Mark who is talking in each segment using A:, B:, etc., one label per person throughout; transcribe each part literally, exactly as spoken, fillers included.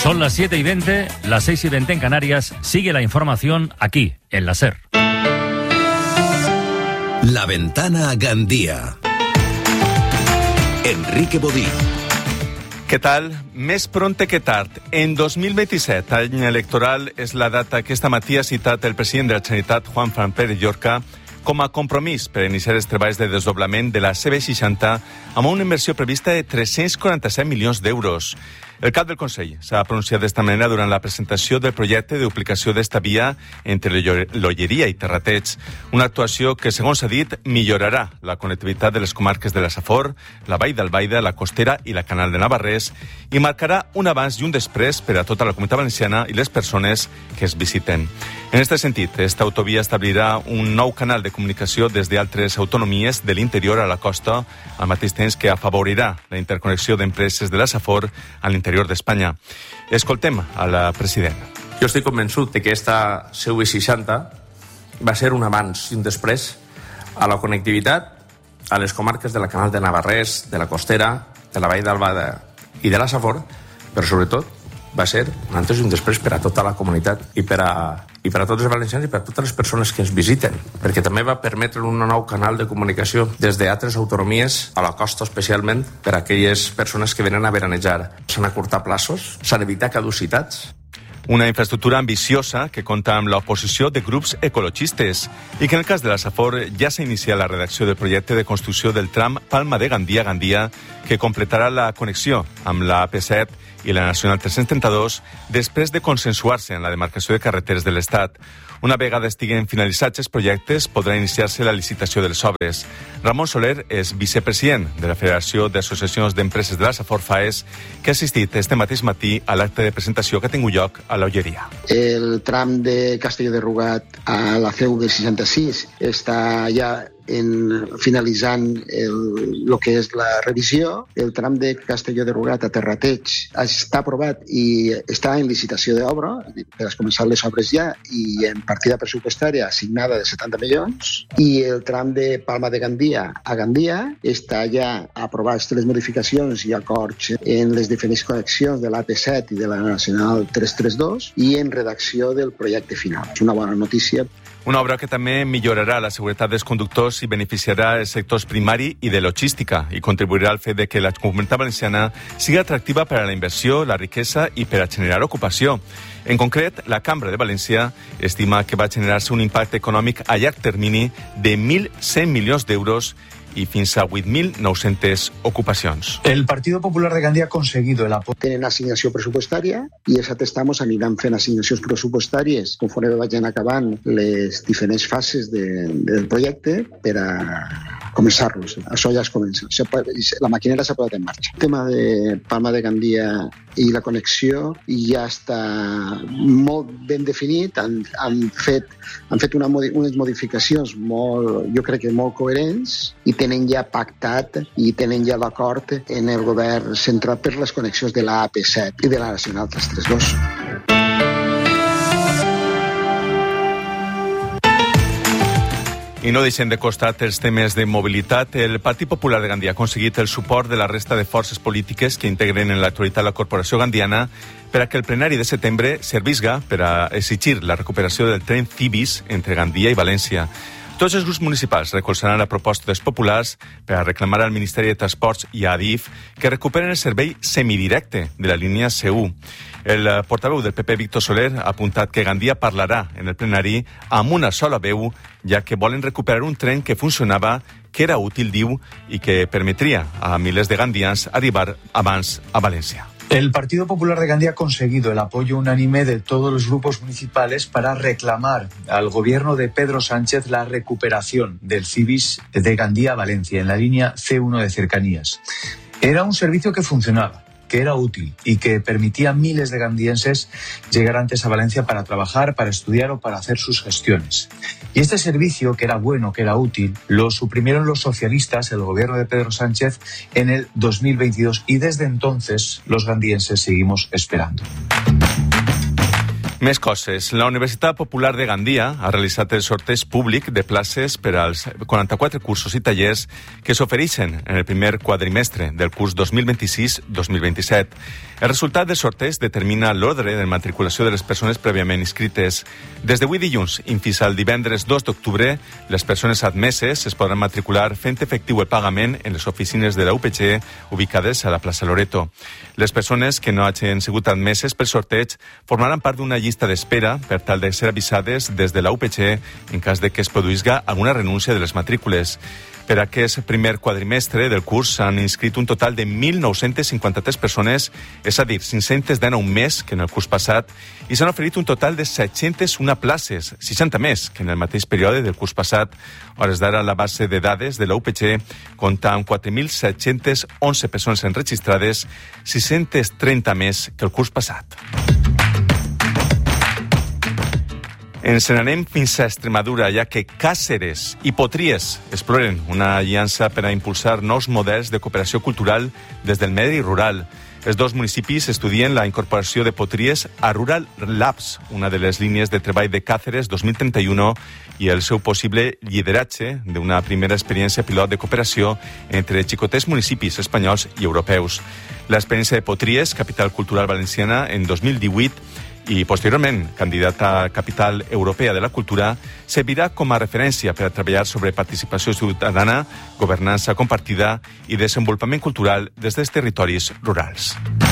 A: Son las siete y veinte, las seis y veinte en Canarias. Sigue la información aquí, en la SER.
B: La Ventana a Gandía. Enrique Bodí.
C: Què tal? Més prompte que tard. En dos mil vint-i-set, any electoral, és la data que esta matí ha citat el president de la Generalitat, Juan Fran Pérez Llorca, com a compromís per iniciar els treballs de desdoblament de la C B seixanta amb una inversió prevista de tres-cents quaranta-set milions d'euros. El cap del Consell s'ha pronunciat d'esta manera durant la presentació del projecte de duplicació d'esta via entre l'Olleria i Terrateig, una actuació que, segons s'ha dit, millorarà la connectivitat de les comarques de la Safor, la Vall d'Albaida, la Costera i la Canal de Navarrés i marcarà un abans i un després per a tota la Comunitat Valenciana i les persones que es visiten. En aquest sentit, esta autovia establirà un nou canal de comunicació des d'altres autonomies de l'interior a la costa, al mateix temps que afavorirà la interconnexió d'empreses de la Safor a l'interior d'Espanya. Escoltem a la presidenta.
D: Jo estic convençut de que esta C V seixanta va ser un abans i un després a la connectivitat a les comarques de la Canal de Navarrés, de la Costera, de la Vall d'Albaida i de la Safor, però sobretot va ser un antes i un després per a tota la comunitat i per a, i per a tots els valencians i per a totes les persones que ens visiten, perquè també va permetre un nou canal de comunicació des d'altres autonomies a la costa, especialment per a aquelles persones que venen a veranejar. S'han acurtat plaços, s'han evitat caducitats.
C: Una infraestructura ambiciosa que compta amb l'oposició de grups ecologistes i que en el cas de la Safor ja s'ha iniciat la redacció del projecte de construcció del tram Palma de Gandia a Gandia que completarà la connexió amb la A P set i la Nacional tres-cents trenta-dos després de consensuar-se en la demarcació de carreteres de l'Estat. Una vegada estiguen finalitzats els projectes, podrà iniciar-se la licitació de les obres. Ramon Soler és vicepresident de la Federació d'Associacions d'Empreses de la Safor FAES, que ha assistit este mateix matí a l'acte de presentació que ha tingut lloc a l'Olleria.
E: El tram de Castelló de Rugat a la C V seixanta-sis està ja en finalitzant el, el que és la revisió. El tram de Castelló de Rugat a Terrateig està aprovat i està en licitació d'obra, per començar les obres ja, i en partida pressupostària assignada de setanta milions, i el tram de Palma de Gandia a Gandia està ja aprovat les modificacions i acords en les diferents connexions de l'A P set i de la Nacional tres-cents trenta-dos i en redacció del projecte final. És una bona notícia.
C: Una obra que també millorarà la seguretat dels conductors i beneficiarà els sectors primari i de logística i contribuirà al fet de que la Comunitat Valenciana sigui atractiva per a la inversió, la riquesa i per a generar ocupació. En concret, la Cambra de València estima que va generar-se un impacte econòmic a llarg termini de mil cent milions d'euros y fins a vuit mil nou-centes ocupacions.
F: El Partido Popular de Gandia ha conseguido el apoyo.
E: Tenen assignació pressupostària i els atestamos aniran fent assignacions pressupostàries conforme vagin acabant les diferents fases de, del projecte per a començar-los. Això ja es comença. La maquinera s'ha posat en marxa. El tema de Palma de Gandia i la connexió ja està molt ben definit. Han, han fet, han fet una, unes modificacions molt, jo crec que molt coherents, i tenen ja pactat i tenen ja l'acord en el govern central per les connexions de la A P set i de la Nacional tres-cents trenta-dos.
C: I no deixem de costat els temes de mobilitat. El Partit Popular de Gandia ha aconseguit el suport de la resta de forces polítiques que integren en l'actualitat la Corporació Gandiana per a que el plenari de setembre servisca per a exigir la recuperació del tren Cibis entre Gandia i València. Tots els grups municipals recolzaran la proposta dels populars per a reclamar al Ministeri de Transports i a Adif que recuperen el servei semidirecte de la línia C u. El portaveu del P P, Víctor Soler, ha apuntat que Gandia parlarà en el plenari amb una sola veu, ja que volen recuperar un tren que funcionava, que era útil, diu, i que permetria a milers de gandians arribar abans a València.
F: El Partido Popular de Gandia ha conseguido el apoyo unánime de todos los grupos municipales para reclamar al gobierno de Pedro Sánchez la recuperación del Cibis de Gandía a Valencia en la línea C uno de cercanías. Era un servicio que funcionaba, que era útil y que permitía a miles de gandienses llegar antes a Valencia para trabajar, para estudiar o para hacer sus gestiones. Y este servicio, que era bueno, que era útil, lo suprimieron los socialistas, el gobierno de Pedro Sánchez, en el dos mil veintidós y desde entonces los gandienses seguimos esperando.
C: Més coses. La Universitat Popular de Gandia ha realitzat el sorteig públic de places per als quaranta-quatre cursos i tallers que s'ofereixen en el primer quadrimestre del curs dos mil vint-i-sis dos mil vint-i-set. El resultat del sorteig determina l'ordre de matriculació de les persones prèviament inscrites. Des d'avui dilluns i fins al divendres dos d'octubre, les persones admeses es podran matricular fent efectiu el pagament en les oficines de la U P G ubicades a la plaça Loreto. Les persones que no hagin sigut admeses pel sorteig formaran part d'una llista d'espera per tal de ser avisades des de la U P G en cas de que es produïsca alguna renúncia de les matrícules. Per a aquest primer quadrimestre del curs s'han inscrit un total de mil nou-cents cinquanta-tres persones, és a dir, cinc-cents dinou més que en el curs passat, i s'han oferit un total de set-cents u places, seixanta més que en el mateix període del curs passat. A hores d'ara, la base de dades de la U P G compta amb quatre mil set-cents onze persones enregistrades, sis-cents trenta més que el curs passat. Ens n'anem fins a Extremadura, ja que Càceres i Potries exploren una aliança per a impulsar nous models de cooperació cultural des del medi rural. Els dos municipis estudien la incorporació de Potries a Rural Labs, una de les línies de treball de Càceres dos mil trenta-u, i el seu possible lideratge d'una primera experiència pilot de cooperació entre xicotets municipis espanyols i europeus. L'experiència de Potries, capital cultural valenciana, en dos mil divuit, i posteriorment candidata a Capital Europea de la Cultura, servirà com a referència per a treballar sobre participació ciutadana, governança compartida i desenvolupament cultural des dels territoris rurals.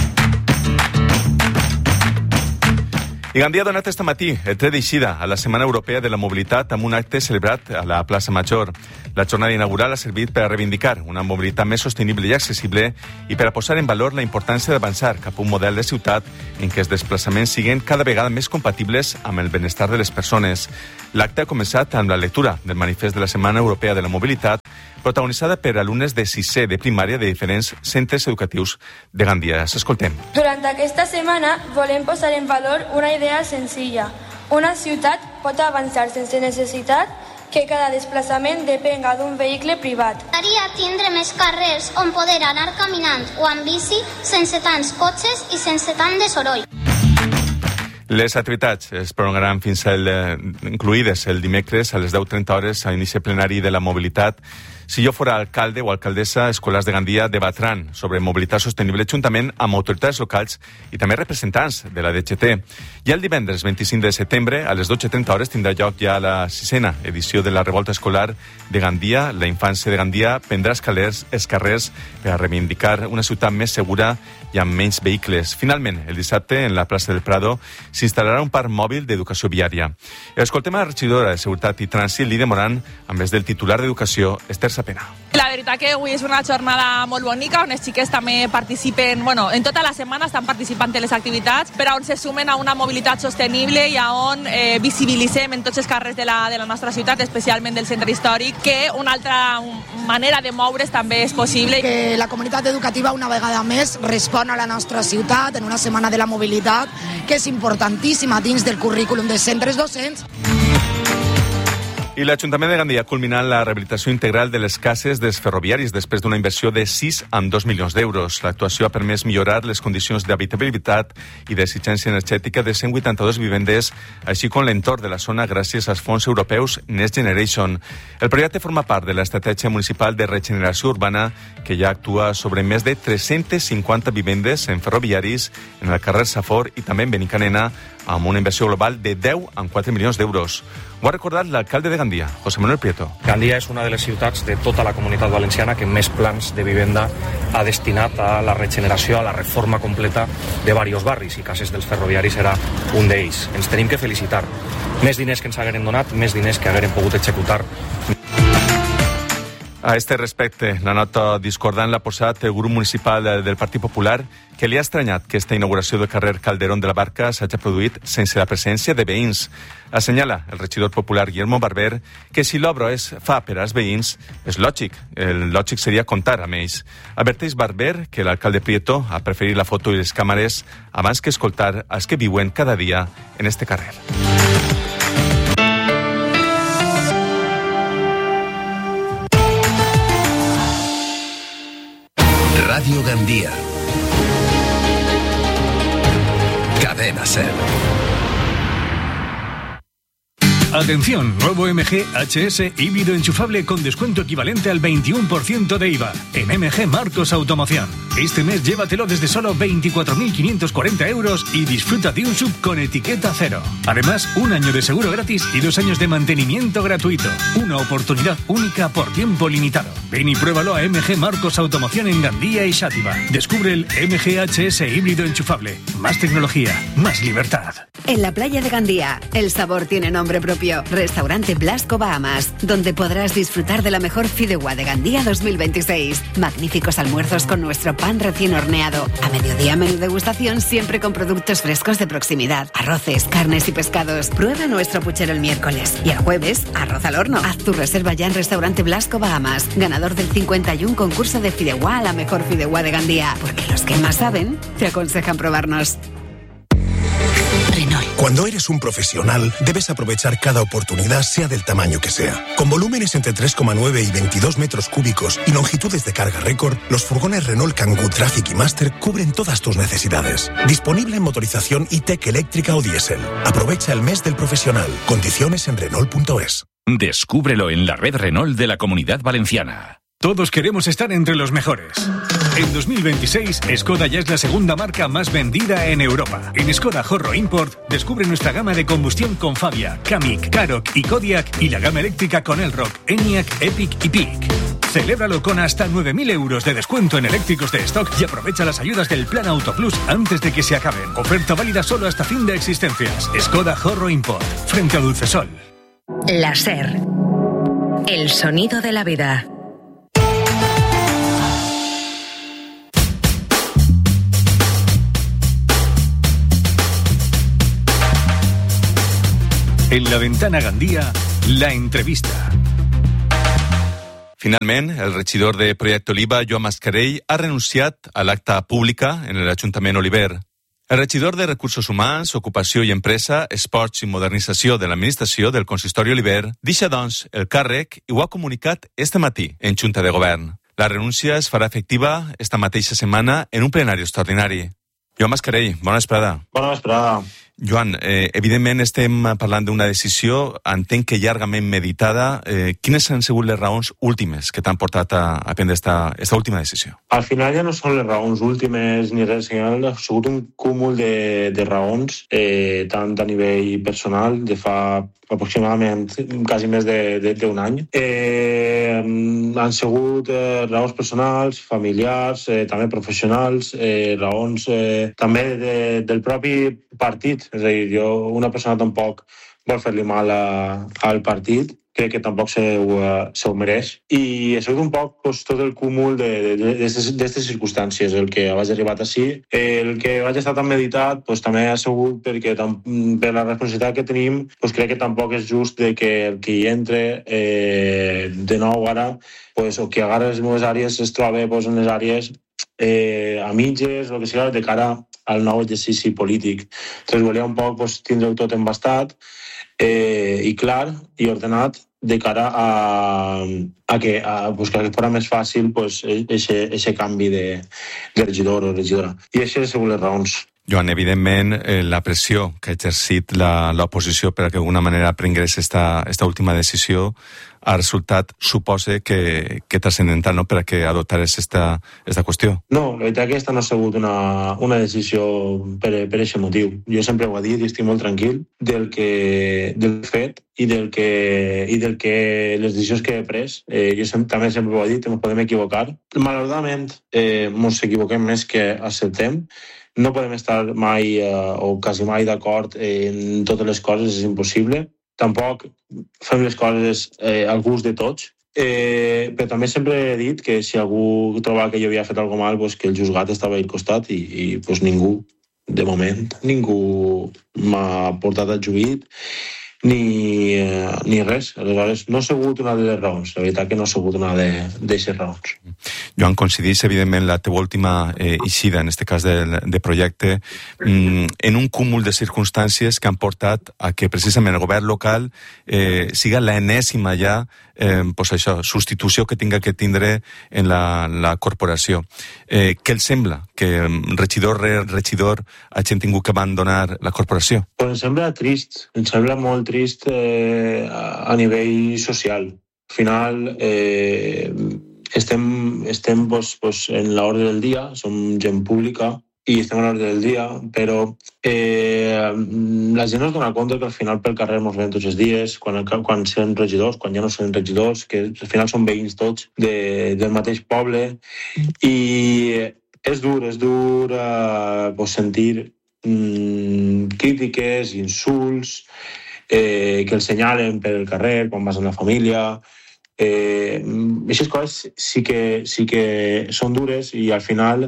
C: I Gandia ha donat este matí el tret d'eixida a la Setmana Europea de la Mobilitat amb un acte celebrat a la plaça Major. La jornada inaugural ha servit per a reivindicar una mobilitat més sostenible i accessible i per a posar en valor la importància d'avançar cap a un model de ciutat en què els desplaçaments siguin cada vegada més compatibles amb el benestar de les persones. L'acte ha començat amb la lectura del manifest de la Setmana Europea de la Mobilitat, protagonitzada per alumnes de sisè de primària de diferents centres educatius de Gandia. S'escoltem.
G: Durant aquesta setmana volem posar en valor una idea senzilla. Una ciutat pot avançar sense necessitat que cada desplaçament depenga d'un vehicle privat.
H: M'agradaria tindre més carrers on poder anar caminant o amb bici sense tants cotxes i sense tant de soroll.
C: Les activitats es prolongaran fins al, eh, incluïdes el dimecres a les deu trenta hores a inici plenari de la mobilitat. Si jo fora alcalde o alcaldessa, escolars de Gandia debatran sobre mobilitat sostenible juntament amb autoritats locals i també representants de la D G T. I el divendres vint-i-cinc de setembre, a les dotze trenta hores, tindrà lloc ja la sisena edició de la revolta escolar de Gandia. La infància de Gandia prendrà els carrers, els carrers per a reivindicar una ciutat més segura i amb menys vehicles. Finalment, el dissabte, en la plaça del Prado, s'instal·larà un parc mòbil d'educació viària. Escoltem a la regidora de Seguretat i Trànsit, Lídia Moran, a més del titular d'Educació, Esther Sapena.
I: La veritat que avui és una jornada molt bonica, on els xiquets també participen, bueno, en tota la setmana estan participant en les activitats, però on se sumen a una mobilitat sostenible i a on eh, visibilitzem en tots els carrers de la, de la nostra ciutat, especialment del centre històric, que una altra manera de moure's també és possible.
J: Que la comunitat educativa una vegada més respon a la nostra ciutat en una setmana de la mobilitat, que és importantíssima dins del currículum dels centres docents.
C: I l'Ajuntament de Gandia ha culminat la rehabilitació integral de les cases dels ferroviaris després d'una inversió de sis coma dos milions d'euros. L'actuació ha permès millorar les condicions d'habitabilitat i d'exigència energètica de cent vuitanta-dos vivendes, així com l'entorn de la zona gràcies als fons europeus Next Generation. El projecte forma part de l'estratègia municipal de regeneració urbana que ja actua sobre més de tres-centes cinquanta vivendes en ferroviaris en el carrer Safor i també en Benicanena, amb una inversió global de deu coma quatre milions d'euros. Ho ha recordat l'alcalde de Gandia, José Manuel Prieto.
K: Gandia és una de les ciutats de tota la comunitat valenciana que més plans de vivenda ha destinat a la regeneració, a la reforma completa de diversos barris, i Cases dels Ferroviaris era un d'ells. Ens tenim que felicitar. Més diners que ens hagueren donat, més diners que hagueren pogut executar.
C: A este respecte, la nota discordant l'ha posat el grup municipal del Partit Popular, que li ha estranyat que esta inauguració del carrer Calderón de la Barca s'hagi produït sense la presència de veïns. Assenyala el regidor popular Guillermo Barber que si l'obra es fa per als veïns, és lògic. El lògic seria comptar amb ells. Adverteix Barber que l'alcalde Prieto ha preferit la foto i les càmeres abans que escoltar els que viuen cada dia en este carrer.
B: Radio Gandia. Cadena Ser.
L: Atención, nuevo M G H S híbrido enchufable con descuento equivalente al veintiuno por ciento de I V A en M G Marcos Automoción. Este mes llévatelo desde solo veinticuatro mil quinientos cuarenta euros y disfruta de un sub con etiqueta cero. Además, un año de seguro gratis y dos años de mantenimiento gratuito. Una oportunidad única por tiempo limitado. Ven y pruébalo a M G Marcos Automoción en Gandía y Xàtiva. Descubre el M G H S híbrido enchufable. Más tecnología, más libertad.
M: En la playa de Gandía, el sabor tiene nombre propio. Restaurante Blasco Bahamas, donde podrás disfrutar de la mejor fideuà de Gandía dos mil veintiséis. Magníficos almuerzos con nuestro pan recién horneado. A mediodía, menú degustación siempre con productos frescos de proximidad. Arroces, carnes y pescados. Prueba nuestro puchero el miércoles. Y el jueves, arroz al horno. Haz tu reserva ya en Restaurante Blasco Bahamas, ganador del cincuenta y uno concurso de fideuà a la mejor fideuà de Gandía. Porque los que más saben, te aconsejan probarnos.
N: Renault. Cuando eres un profesional, debes aprovechar cada oportunidad, sea del tamaño que sea. Con volúmenes entre tres coma nueve y veintidós metros cúbicos y longitudes de carga récord, los furgones Renault Kangoo Traffic y Master cubren todas tus necesidades. Disponible en motorización e-tech eléctrica o diésel. Aprovecha el mes del profesional. Condiciones en Renault punto es.
O: Descúbrelo en la red Renault de la Comunidad Valenciana.
L: Todos queremos estar entre los mejores. En dos mil veintiséis, Skoda ya es la segunda marca más vendida en Europa. En Skoda Horro Import, descubre nuestra gama de combustión con Fabia, Kamiq, Karoq y Kodiaq y la gama eléctrica con Elroq, Enyaq, Epic y Peak. Celébralo con hasta nueve mil euros de descuento en eléctricos de stock y aprovecha las ayudas del Plan Auto Plus antes de que se acaben. Oferta válida solo hasta fin de existencias. Skoda Horro Import, frente a Dulcesol.
P: La SER. El sonido de la vida.
L: En la Ventana Gandía, la entrevista.
C: Finalment, el regidor de Projecte Oliva, Joan Mascarell, ha renunciat a l'acte pública en l'Ajuntament Oliver. El regidor de Recursos Humans, Ocupació i Empresa, Esports i Modernització de l'Administració del Consistori Oliver deixa, doncs, el càrrec i ho ha comunicat este matí en Junta de Govern. La renúncia es farà efectiva esta mateixa setmana en un plenari extraordinari. Joan Mascarell, bona vesprada.
Q: Bona vesprada.
C: Joan, eh, evidentment estem parlant d'una decisió, entenc que llargament meditada. Eh, quines han sigut les raons últimes que t'han portat a, a prendre esta, esta última decisió?
Q: Al final ja no són les raons últimes ni res, ha sigut un cúmul de, de raons, eh, tant a nivell personal, de fa aproximadament quasi més d'un de, de, any. Eh, han sigut eh, raons personals, familiars, eh, també professionals, eh, raons eh, també de, del propi partit. És a dir, jo, una persona tampoc vol fer-li mal a, al partit, crec que tampoc se ho, se ho mereix. I ha sigut un poc pues, tot el cúmul d'aquestes circumstàncies, el que vaig arribat així. El que vaig estar tan meditat pues, també ha sigut perquè tam, per la responsabilitat que tenim pues, crec que tampoc és just de que el que hi entre eh, de nou ara pues, o que ara les meves àrees es troba pues, en les àrees eh, a mitges, el que sigui, de cara al nou exercici polític. Entonces volia un poc pues, tindre-ho tot embastat eh, i clar i ordenat de cara a, a que, a, pues, que fos més fàcil pues, aquest canvi de, de regidor o regidora. I aquestes són les raons.
C: Joan, evidentment, eh, la pressió que ha exercit l'oposició per a que d'alguna manera prengués esta, esta última decisió ha resultat, suposa, que, que transcendental, no?, per a que adoptares esta, esta qüestió.
Q: No, la veritat que aquesta no ha sigut una, una decisió per, per aquest motiu. Jo sempre ho he dit i estic molt tranquil del, que, del fet i del que, i del que les decisions que he pres. Eh, jo sempre, també sempre ho he dit, ens podem equivocar. Malauradament, eh, ens equivoquem més que acceptem. No podem estar mai eh, o quasi mai d'acord en totes les coses, és impossible. Tampoc fem les coses eh, al gust de tots. Eh, però també sempre he dit que si algú trobava que jo havia fet alguna cosa mal, pues, que el juzgat estava al costat i, i pues, ningú, de moment, ningú m'ha portat al juït ni, eh, ni res. Aleshores, no ha sigut una de les raons. La veritat que no ha sigut una d'aquestes raons.
C: Joan, coincideix, evidentment, la teva última eh, eixida, en aquest cas de, de projecte, mm, en un cúmul de circumstàncies que han portat a que precisament el govern local eh, siga l'enèsima ja eh, pues això, substitució que tinga que tindre en la, la corporació. Eh, què els sembla? Que regidor rere regidor hagin tingut que abandonar la corporació?
Q: Pues em sembla trist, em sembla molt trist eh, a nivell social. Al final eh, estem, estem pues, pues, en l'ordre del dia, som gent pública i estem a l'ordre del dia, però eh, la gent es dona compte que al final pel carrer ens veiem tots els dies, quan, quan som regidors, quan ja no som regidors, que al final som veïns tots de, del mateix poble, i és dur, és dur eh, pues, sentir mm, crítiques, insults, eh, que el senyalen pel carrer quan vas amb la família. Eh, aquestes coses sí que, sí que són dures i al final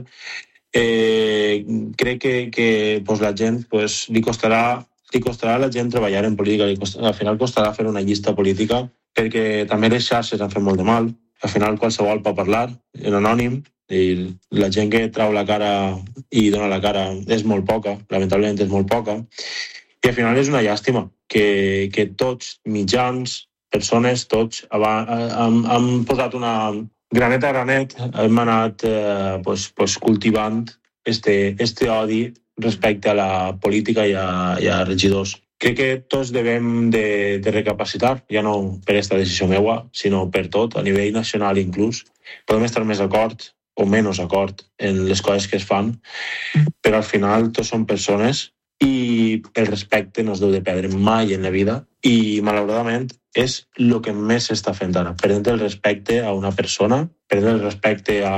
Q: eh, crec que, que pues, la gent pues, li costarà li costarà a la gent treballar en política, li costarà, al final costarà fer una llista política perquè també les xarxes han fet molt de mal. Al final qualsevol pot parlar en anònim i la gent que trau la cara i dona la cara és molt poca, lamentablement és molt poca, i al final és una llàstima que, que tots mitjans, persones, tots han, han posat una granet a granet, hem anat eh, pues, pues, cultivant este, este odi respecte a la política i a, i a regidors. Crec que tots devem de, de recapacitar, ja no per aquesta decisió meua, sinó per tot, a nivell nacional inclús. Podem estar més d'acord o menys d'acord en les coses que es fan, però al final tots són persones i el respecte no es deu de perdre mai en la vida i malauradament és el que més s'està fent ara, perdre el respecte a una persona, perdre el respecte a,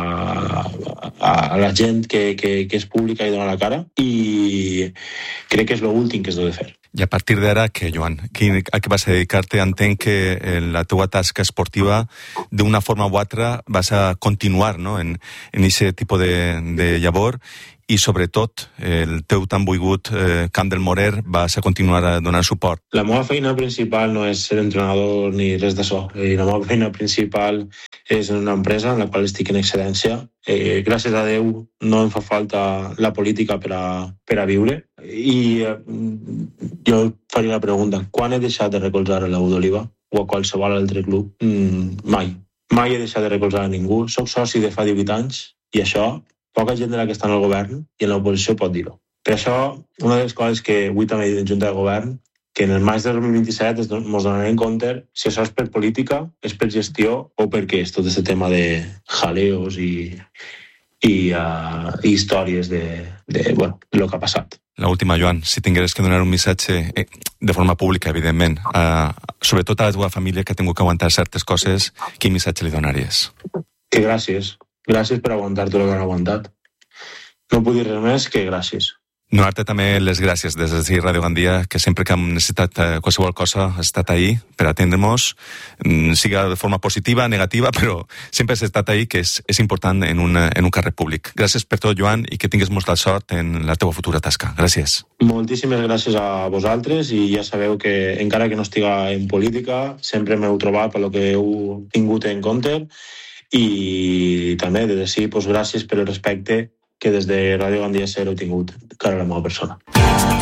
Q: a, a la gent que, que, que és pública i dona la cara i crec que és l'últim que es deu de fer.
C: I a partir d'ara, què, Joan? A què vas a dedicar-te? Entenc que en la teua tasca esportiva, d'una forma o altra, vas a continuar, no?, en aquest tipus de, de llavor i, sobretot, el teu tan volgut eh, Camp del Morer vas a continuar a donar suport.
Q: La meva feina principal no és ser entrenador ni res d'això. La meva feina principal és en una empresa en la qual estic en excedència. Eh, gràcies a Déu no em fa falta la política per a, per a viure. I eh, jo faria la pregunta, quan he deixat de recolzar a l'U d'Oliva o a qualsevol altre club? Mm, mai. Mai he deixat de recolzar a ningú. Soc soci de fa divuit anys i això poca gent de la que està en el govern i en l'oposició pot dir-ho. Per això, una de les coses que avui també he dit en Junta de Govern, que en el maig de dos mil vint-i-set ens donarem compte si això és per política, és per gestió o per què és tot aquest tema de jaleos i, i, uh, i històries de, de, bueno, de lo que ha passat.
C: L'última, Joan, si tingueres que donar un missatge eh, de forma pública, evidentment, uh, sobretot a la teva família que ha tingut que aguantar certes coses, quin missatge li donaries?
Q: Que gràcies. Gràcies per aguantar tot el que han aguantat. No puc dir res més que gràcies.
C: Donar-te també les gràcies des de Ràdio Gandia, que sempre que hem necessitat qualsevol cosa has estat ahí per atendre-nos, siga de forma positiva, negativa, però sempre has estat ahí, que és, és important en un, en un carrer públic. Gràcies per tot, Joan, i que tingues molta sort en la teva futura tasca. Gràcies.
Q: Moltíssimes gràcies a vosaltres i ja sabeu que encara que no estiga en política, sempre m'heu trobat per lo que heu tingut en compte i també de dir, pues, gràcies per el respecte que des de Ràdio Gandia Ser heu tingut cara a la meva persona.